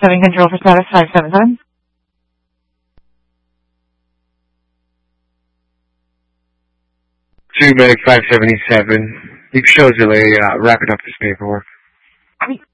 577 control for status 577. Two Medic 577. You can show delay, wrapping up this paperwork.